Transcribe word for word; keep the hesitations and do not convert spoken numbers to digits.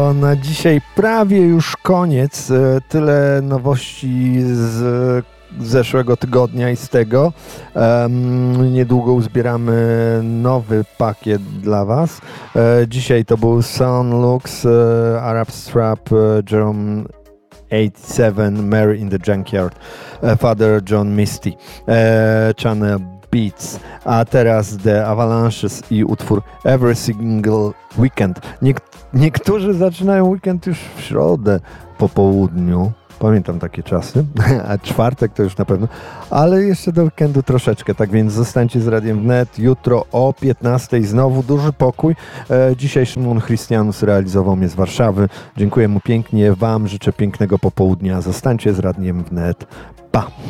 Na dzisiaj prawie już koniec. Tyle nowości z zeszłego tygodnia i z tego. Um, niedługo uzbieramy nowy pakiet dla Was. E, dzisiaj to był Son Lux, e, Arab Strap, e, Jerome osiemdziesiąt siedem, Mary in the Junkyard, e, Father John Misty, e, Channel Beats, a teraz The Avalanches i utwór Every Single Weekend. Niek- niektórzy zaczynają weekend już w środę po południu. Pamiętam takie czasy, a czwartek to już na pewno, ale jeszcze do weekendu troszeczkę, tak więc zostańcie z Radiem Wnet. Jutro o piętnastej znowu Duży Pokój. E, dzisiaj Szymon Chrystianus realizował mnie z Warszawy. Dziękuję mu pięknie, Wam życzę pięknego popołudnia. Zostańcie z Radiem Wnet. Pa!